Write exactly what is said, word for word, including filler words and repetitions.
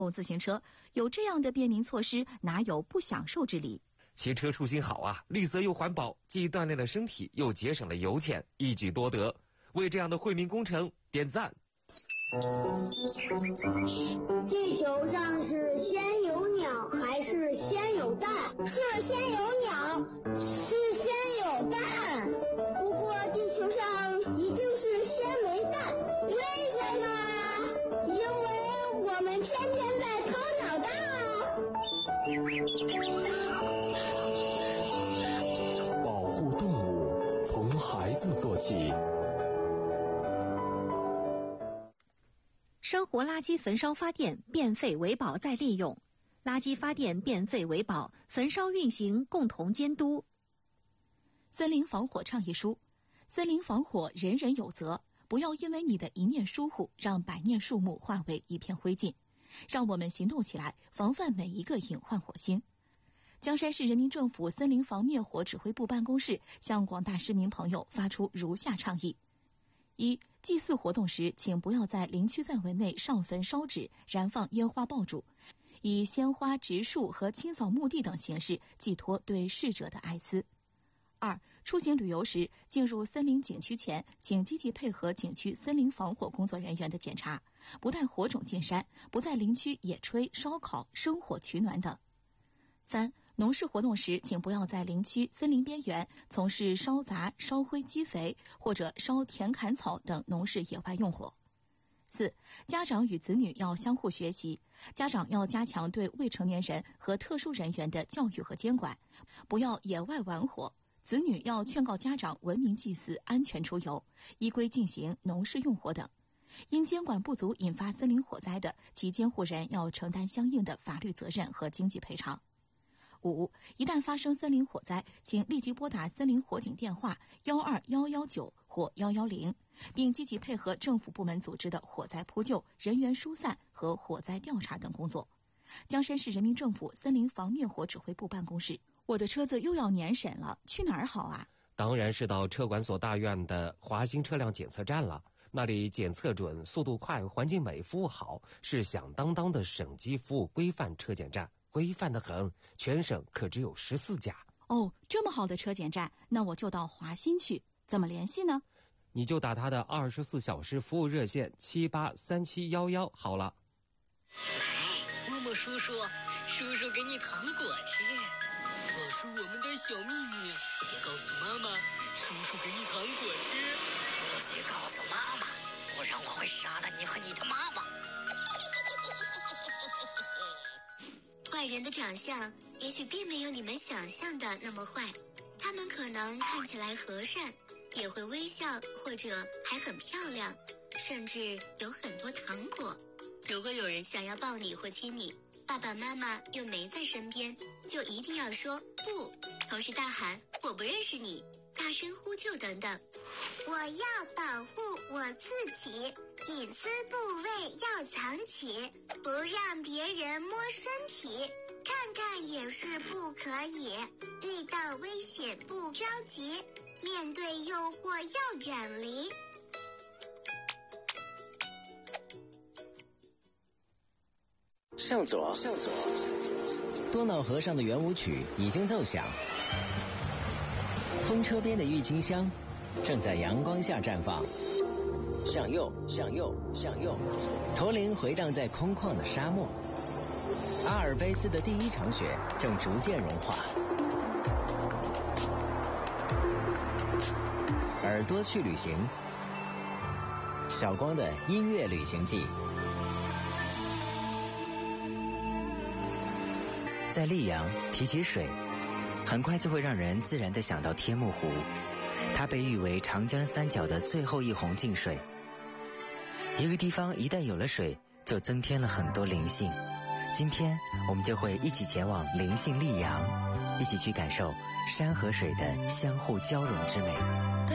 自行车，有这样的便民措施，哪有不享受之理？ 骑车出行好啊，绿色又环保，既锻炼了身体，又节省了油钱，一举多得。为这样的惠民工程点赞。 地球上是先有鸟还是先有蛋？是先有鸟，是先有蛋。不过地球上一定是先没蛋，为什么？因为我们天天在抠脑袋啊！ 保护动物从孩子做起。 生活垃圾焚烧发电，变废为宝再利用。垃圾发电变废为宝，焚烧运行共同监督。森林防火倡议书：森林防火人人有责，不要因为你的一念疏忽，让百年树木化为一片灰烬。让我们行动起来，防范每一个隐患火星。江山市人民政府森林防灭火指挥部办公室向广大市民朋友发出如下倡议：一、祭祀活动时，请不要在林区范围内上坟烧纸、燃放烟花爆竹，以鲜花、植树和清扫墓地等形式寄托对逝者的哀思。二、出行旅游时，进入森林景区前，请积极配合景区森林防火工作人员的检查，不带火种进山，不在林区野炊、烧烤、生火取暖等。三、农事活动时，请不要在林区森林边缘从事烧杂、烧灰积肥或者烧田砍草等农事野外用火。四、家长与子女要相互学习，家长要加强对未成年人和特殊人员的教育和监管，不要野外玩火。子女要劝告家长文明祭祀、安全出游，依规进行农事用火等。因监管不足引发森林火灾的，其监护人要承担相应的法律责任和经济赔偿。五、一旦发生森林火灾，请立即拨打森林火警电话幺二幺幺九或幺幺零，并积极配合政府部门组织的火灾扑救、人员疏散和火灾调查等工作。江山市人民政府森林防灭火指挥部办公室。我的车子又要年审了，去哪儿好啊？ 当然是到车管所大院的华新车辆检测站了，那里检测准、速度快、环境美、服务好，是响当当的省级服务规范车检站，规范得很，全省可只有十四家。 哦，这么好的车检站，那我就到华新去。怎么联系呢？ 你就打他的二十四小时服务热线七八三七幺幺好了。 默默叔叔，叔叔给你糖果吃。这是我们的小秘密，别告诉妈妈。叔叔给你糖果吃，不许告诉妈妈，不然我会杀了你和你的妈妈。 坏人的长相也许并没有你们想象的那么坏，他们可能看起来和善，也会微笑，或者还很漂亮，甚至有很多糖果。如果有人想要抱你或亲你，爸爸妈妈又没在身边，就一定要说不，同时大喊我不认识你，大声呼救等等。 我要保护我自己，隐私部位要藏起，不让别人摸身体，看看也是不可以。遇到危险不着急，面对诱惑要远离。 向左，向左。多瑙河上的圆舞曲已经奏响，风车边的郁金香正在阳光下绽放。向右，向右，向右。驼铃回荡在空旷的沙漠。阿尔卑斯的第一场雪正逐渐融化。耳朵去旅行，小光的音乐旅行记。 在溧阳提起水，很快就会让人自然地想到天目湖，它被誉为长江三角的最后一泓净水。一个地方一旦有了水，就增添了很多灵性。今天我们就会一起前往灵性溧阳，一起去感受山和水的相互交融之美。